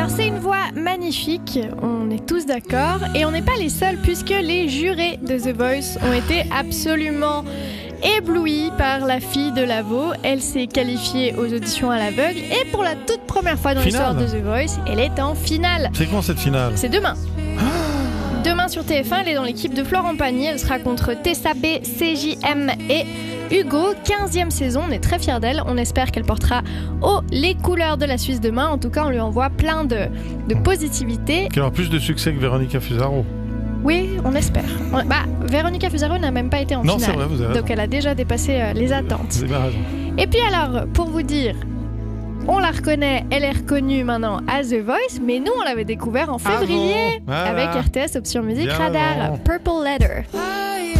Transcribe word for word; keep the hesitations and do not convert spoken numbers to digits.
Alors c'est une voix magnifique, on est tous d'accord, et on n'est pas les seuls puisque les jurés de The Voice ont été absolument éblouis par la fille de Lavaux. Elle s'est qualifiée aux auditions à l'aveugle et pour la toute première fois dans Finale. l'histoire de The Voice, elle est en finale. C'est quand cette finale ? C'est demain. Demain sur T F un, elle est dans l'équipe de Florent Pagny. Elle sera contre Tessa B, C J M et Hugo. quinzième saison, on est très fiers d'elle. On espère qu'elle portera haut les couleurs de la Suisse demain. En tout cas, on lui envoie plein de, de positivité. Qu'elle aura plus de succès que Véronica Fusaro. Oui, on espère. On- Bah, Véronica Fusaro n'a même pas été en Non, finale. c'est vrai, vous avez raison. Donc elle a déjà dépassé euh, les attentes. Vous avez bien raison. Et puis alors, pour vous dire, on la reconnaît, elle est reconnue maintenant à The Voice, mais nous on l'avait découvert en février Voilà. avec R T S Option Musique Bien Radar, avant. Purple Letter.